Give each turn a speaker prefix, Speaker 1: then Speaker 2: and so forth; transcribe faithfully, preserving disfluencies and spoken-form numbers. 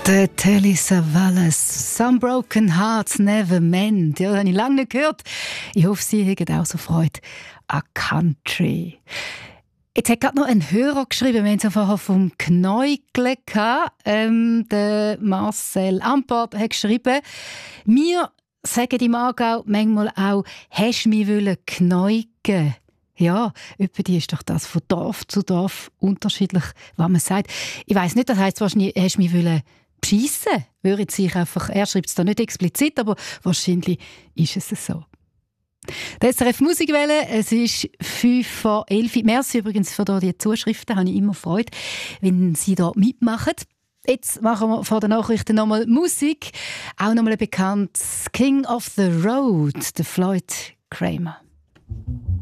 Speaker 1: Der Telly Savalas, «Some broken hearts never mend». Ja, das habe ich lange nicht gehört. Ich hoffe, Sie haben auch so Freude an Country. Jetzt hat gerade noch ein Hörer geschrieben, wir haben es vorher vom Knäugle gehabt. Ähm, der Marcel Amport hat geschrieben, wir sagen im Aargau manchmal auch, «Hast du mich knäugen?» Ja, etwa die ist doch das von Dorf zu Dorf unterschiedlich, was man sagt. Ich weiss nicht, das heisst wahrscheinlich, «Hast du mich beschissen?» Würde ich einfach, er schreibt es da nicht explizit, aber wahrscheinlich ist es so. Der S R F Musikwelle, es ist fünf vor elf. Merci übrigens für die Zuschriften, habe ich immer Freude, wenn Sie da mitmachen. Jetzt machen wir vor den Nachrichten nochmal Musik. Auch nochmal ein bekanntes King of the Road, der Floyd Kramer.